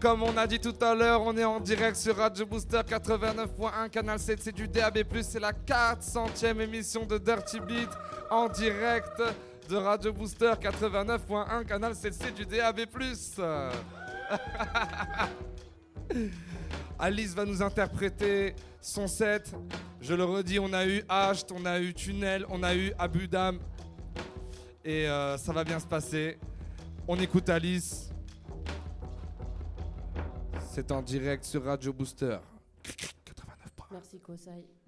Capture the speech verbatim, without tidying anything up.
comme on a dit tout à l'heure, on est en direct sur Radio Booster quatre-vingt-neuf point un, Canal sept, c'est du D A B plus, c'est la quatre centième émission de Dirty Beat en direct de Radio Booster quatre-vingt-neuf point un, Canal sept, c'est du D A B plus. Alice va nous interpréter son set. Je le redis, on a eu Asht, on a eu Tunnel, on a eu Abudam. Et euh, ça va bien se passer. On écoute Alice. C'est en direct sur Radio Booster. Merci Kosai.